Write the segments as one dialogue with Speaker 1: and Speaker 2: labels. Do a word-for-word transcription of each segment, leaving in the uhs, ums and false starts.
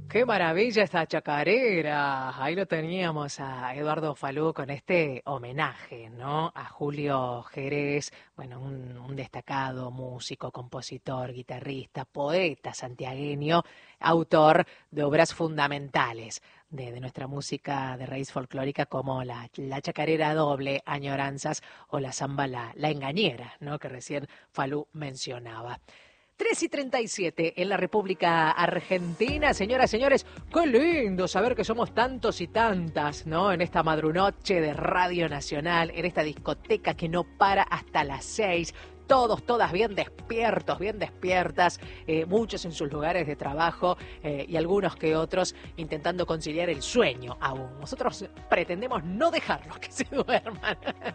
Speaker 1: Qué maravilla esta chacarera. Ahí lo teníamos a Eduardo Falú con este homenaje, ¿no? A Julio Jerez, bueno, un, un destacado músico, compositor, guitarrista, poeta santiagueño, autor de obras fundamentales de, de nuestra música de raíz folclórica como la, la chacarera doble, Añoranzas, o la samba La, la Engañera, ¿no? Que recién Falú mencionaba. tres y treinta y siete en la República Argentina. Señoras, señores, qué lindo saber que somos tantos y tantas, ¿no? En esta madrunoche de Radio Nacional, en esta discoteca que no para hasta las seis. Todos, todas bien despiertos, bien despiertas, eh, muchos en sus lugares de trabajo eh, y algunos que otros intentando conciliar el sueño aún. Nosotros pretendemos no dejarlos que se duerman.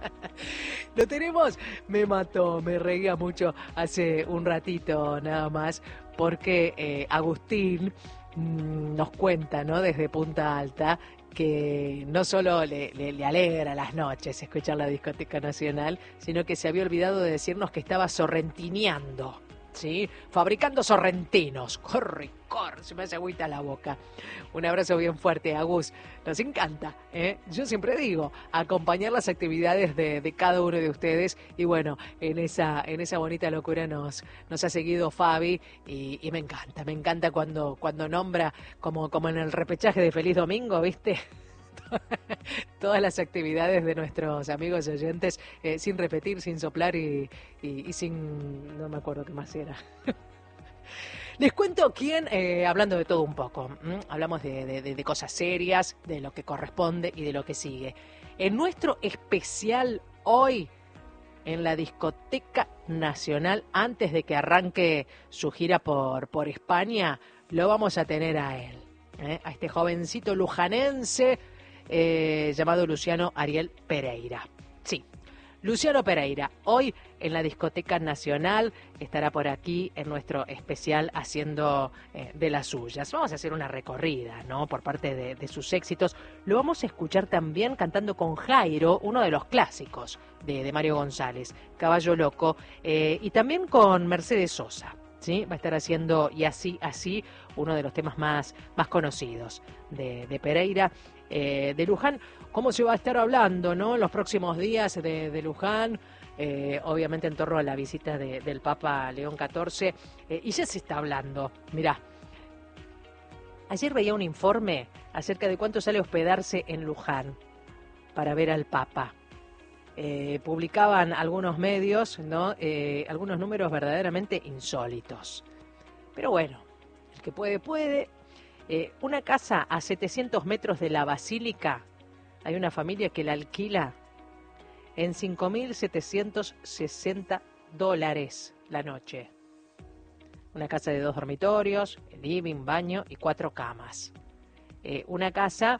Speaker 1: Lo tenemos, me mató, me reía mucho hace un ratito nada más, porque eh, Agustín mmm, nos cuenta, ¿no? Desde Punta Alta, que no solo le, le, le alegra las noches escuchar la Discoteca Nacional, sino que se había olvidado de decirnos que estaba sorrentineando, ¿sí? Fabricando sorrentinos. Corre, corre, se me hace agüita la boca. Un abrazo bien fuerte, Agus. Nos encanta, ¿eh? Yo siempre digo, acompañar las actividades de, de cada uno de ustedes. Y bueno, en esa, en esa bonita locura nos, nos ha seguido Fabi y, y me encanta, me encanta cuando, cuando nombra, como, como en el repechaje de Feliz Domingo, ¿viste? Todas las actividades de nuestros amigos oyentes, eh, sin repetir, sin soplar y, y, y sin... no me acuerdo qué más era. Les cuento quién, eh, hablando de todo un poco, ¿m? Hablamos de, de, de cosas serias, de lo que corresponde y de lo que sigue. En nuestro especial hoy, en la Discoteca Nacional, antes de que arranque su gira por, por España, lo vamos a tener a él, ¿eh? A este jovencito lujanense, Eh, llamado Luciano Ariel Pereira. Sí, Luciano Pereira, hoy en la Discoteca Nacional, estará por aquí en nuestro especial haciendo eh, de las suyas. Vamos a hacer una recorrida, ¿no? Por parte de, de sus éxitos. Lo vamos a escuchar también cantando con Jairo, uno de los clásicos de, de Mario González, Caballo Loco, eh, y también con Mercedes Sosa. ¿Sí? Va a estar haciendo Y así, así, uno de los temas más, más conocidos de, de Pereira. Eh, de Luján, cómo se va a estar hablando, ¿no? En los próximos días de, de Luján, eh, obviamente en torno a la visita de, del Papa León catorce, eh, y ya se está hablando. Mirá, ayer veía un informe acerca de cuánto sale hospedarse en Luján para ver al Papa. Eh, publicaban algunos medios, ¿no? Eh, algunos números verdaderamente insólitos. Pero bueno, el que puede, puede. Eh, una casa a setecientos metros de la Basílica, hay una familia que la alquila en cinco mil setecientos sesenta dólares la noche. Una casa de dos dormitorios, living, baño y cuatro camas. Eh, una casa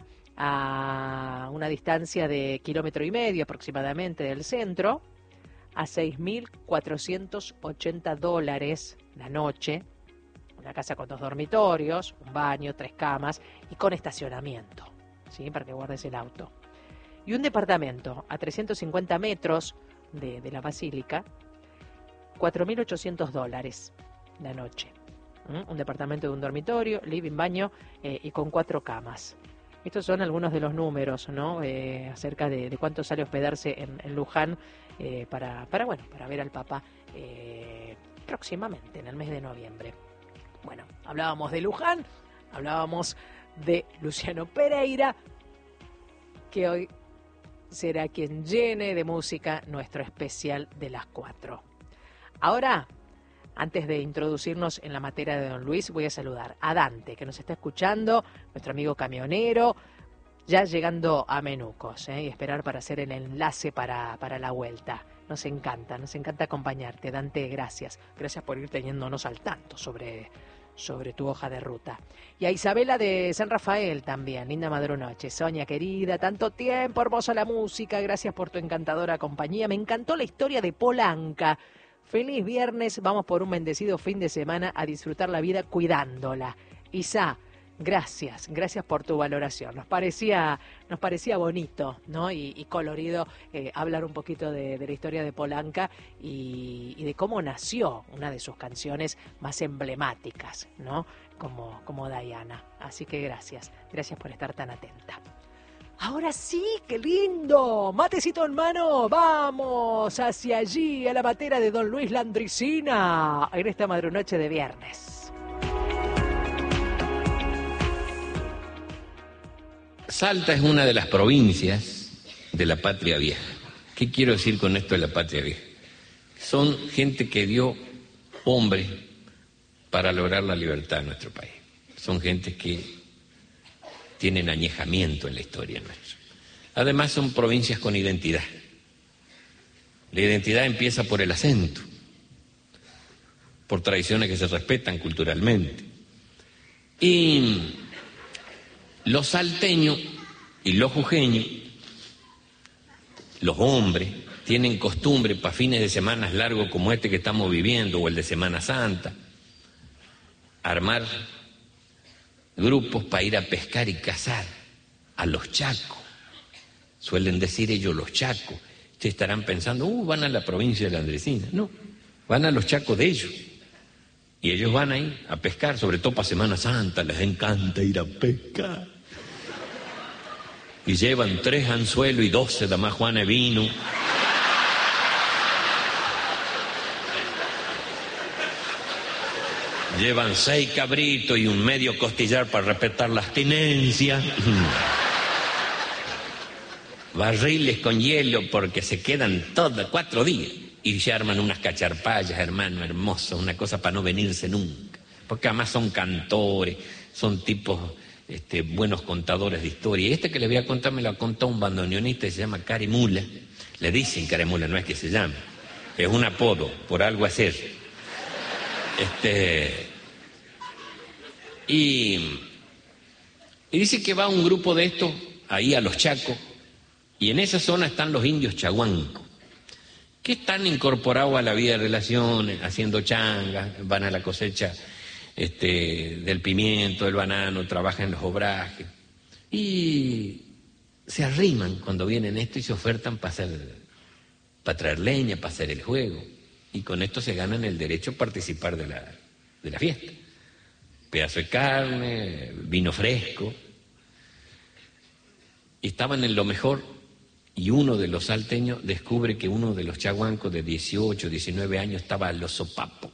Speaker 1: a una distancia de kilómetro y medio aproximadamente del centro, a seis mil cuatrocientos ochenta dólares la noche. Una casa con dos dormitorios, un baño, tres camas y con estacionamiento, ¿sí? Para que guardes el auto. Y un departamento a trescientos cincuenta metros de, de la Basílica, cuatro mil ochocientos dólares la noche. ¿Mm? Un departamento de un dormitorio, living, baño eh, y con cuatro camas. Estos son algunos de los números, ¿no? Eh, acerca de, de cuánto sale hospedarse en, en Luján eh, para, para, bueno, para ver al Papa eh, próximamente, en el mes de noviembre. Bueno, hablábamos de Luján, hablábamos de Luciano Pereira, que hoy será quien llene de música nuestro especial de las cuatro. Ahora, antes de introducirnos en la materia de Don Luis, voy a saludar a Dante, que nos está escuchando, nuestro amigo camionero, ya llegando a Menucos, ¿eh? Y esperar para hacer el enlace para, para la vuelta. Nos encanta, nos encanta acompañarte. Dante, gracias. Gracias por ir teniéndonos al tanto sobre, sobre tu hoja de ruta. Y a Isabela de San Rafael también, linda madrunoche. Sonia, querida, tanto tiempo, hermosa la música. Gracias por tu encantadora compañía. Me encantó la historia de Polanca. Feliz viernes, vamos por un bendecido fin de semana a disfrutar la vida cuidándola. Isa, Gracias, gracias por tu valoración. Nos parecía, nos parecía bonito, ¿no? Y, y colorido eh, hablar un poquito de, de la historia de Polanca y, y de cómo nació una de sus canciones más emblemáticas, ¿no? Como, como Diana. Así que gracias, gracias por estar tan atenta. Ahora sí, qué lindo, matecito en mano, vamos hacia allí, a la matera de don Luis Landricina, en esta madrunoche de viernes.
Speaker 2: Salta es una de las provincias de la patria vieja. ¿Qué quiero decir con esto de la patria vieja? Son gente que dio hombre para lograr la libertad en nuestro país. Son gente que tienen añejamiento en la historia nuestra. Además son provincias con identidad. La identidad empieza por el acento, por tradiciones que se respetan culturalmente. Y los salteños y los jujeños, los hombres, tienen costumbre para fines de semanas largos como este que estamos viviendo, o el de Semana Santa, armar grupos para ir a pescar y cazar a los chacos. Suelen decir ellos los chacos. Ustedes estarán pensando, uh, van a la provincia de la Landricina. No, van a los chacos de ellos. Y ellos van ahí a pescar, sobre todo para Semana Santa, les encanta ir a pescar. Y llevan tres anzuelos y doce damas Juana de vino. Llevan seis cabritos y un medio costillar para respetar la abstinencia. Barriles con hielo porque se quedan todos cuatro días. Y se arman unas cacharpallas, hermano, hermoso, una cosa para no venirse nunca. Porque además son cantores, son tipos este, buenos contadores de historia. Y este que les voy a contar me lo ha contado un bandoneonista que se llama Carimula. Le dicen Carimula, no es que se llame. Es un apodo, por algo hacer. Este, y, y dice que va un grupo de estos ahí a los Chacos, y en esa zona están los indios chaguancos, que están incorporados a la vida de relaciones, haciendo changas, van a la cosecha este, del pimiento, del banano, trabajan en los obrajes, y se arriman cuando vienen esto y se ofertan para hacer, para traer leña, para hacer el juego. Y con esto se ganan el derecho a participar de la, de la fiesta. Pedazo de carne, vino fresco. Y estaban en lo mejor, y uno de los salteños descubre que uno de los chaguancos de dieciocho, diecinueve años estaba a los sopapos,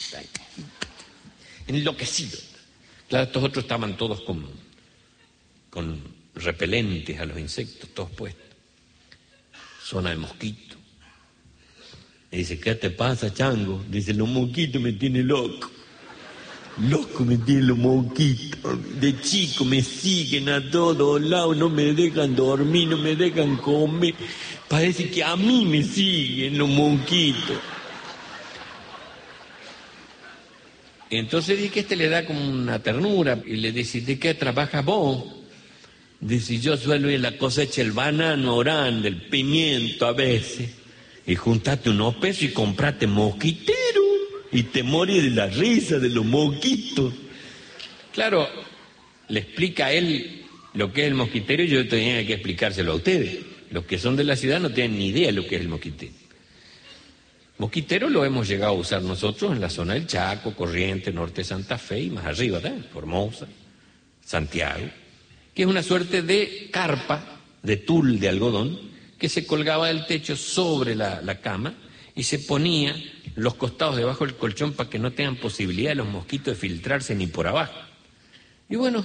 Speaker 2: enloquecido. Claro, estos otros estaban todos con, con repelentes a los insectos, todos puestos. Zona de mosquitos. Y dice, ¿qué te pasa, chango? Dice, los mosquitos me tienen loco. Loco me tienen los mosquitos. De chico me siguen a todos lados, no me dejan dormir, no me dejan comer. Parece que a mí me siguen los mosquitos. Entonces dice que este le da como una ternura y le dice, ¿de qué trabajas vos? Dice, yo suelo ir a la cosecha el banano grande, el pimiento a veces. Y juntate unos pesos y comprate mosquitero y te morís de la risa de los mosquitos. Claro, le explica a él lo que es el mosquitero y yo tenía que explicárselo a ustedes. Los que son de la ciudad no tienen ni idea de lo que es el mosquitero. Mosquitero lo hemos llegado a usar nosotros en la zona del Chaco, Corrientes, Norte de Santa Fe y más arriba, ¿verdad? Formosa, Santiago, que es una suerte de carpa de tul de algodón que se colgaba del techo sobre la, la cama y se ponía los costados debajo del colchón para que no tengan posibilidad de los mosquitos de filtrarse ni por abajo. Y bueno,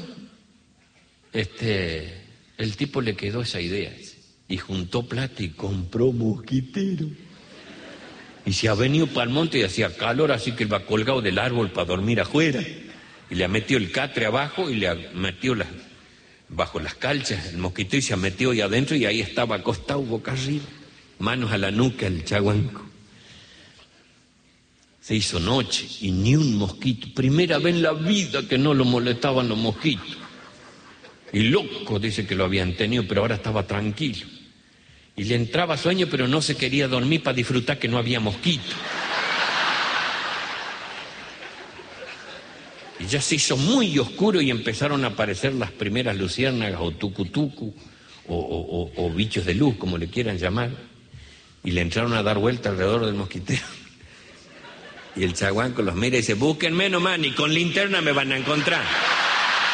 Speaker 2: este, el tipo le quedó esa idea y juntó plata y compró mosquitero. Y se ha venido para el monte y hacía calor, así que él va colgado del árbol para dormir afuera. Y le ha metido el catre abajo y le ha metido las... bajo las calchas, el mosquito, y se metió ahí adentro y ahí estaba acostado boca arriba, manos a la nuca el chaguanco. Se hizo noche y ni un mosquito, primera vez en la vida que no lo molestaban los mosquitos. Y loco dice que lo habían tenido, pero ahora estaba tranquilo. Y le entraba sueño, pero no se quería dormir para disfrutar que no había mosquito. Y ya se hizo muy oscuro y empezaron a aparecer las primeras luciérnagas o tucutucu o, o, o, o bichos de luz, como le quieran llamar. Y le entraron a dar vuelta alrededor del mosquitero. Y el chaguanco los mira y dice, búsquenme nomás, ni con linterna me van a encontrar.